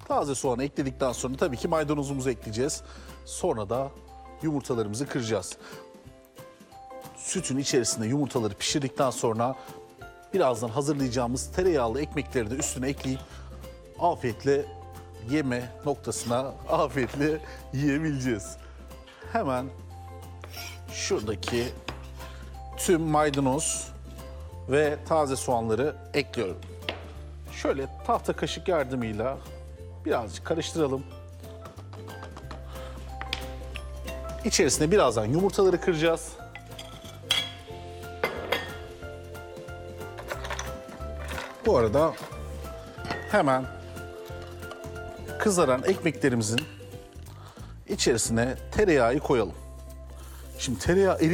Taze soğanı ekledikten sonra tabii ki maydanozumuzu ekleyeceğiz. Sonra da yumurtalarımızı kıracağız. Sütün içerisinde yumurtaları pişirdikten sonra birazdan hazırlayacağımız tereyağlı ekmekleri de üstüne ekleyip afiyetle yeme noktasına afiyetle yiyebileceğiz. Hemen şuradaki tüm maydanoz ve taze soğanları ekliyorum. Şöyle tahta kaşık yardımıyla birazcık karıştıralım. İçerisine birazdan yumurtaları kıracağız. Bu arada hemen kızaran ekmeklerimizin içerisine tereyağı koyalım. Şimdi tereyağı